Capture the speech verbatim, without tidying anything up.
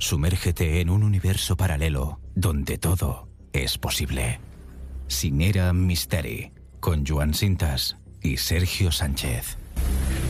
Sumérgete en un universo paralelo donde todo es posible. Sin Era Misteri, con Joan Cintas y Sergio Sánchez.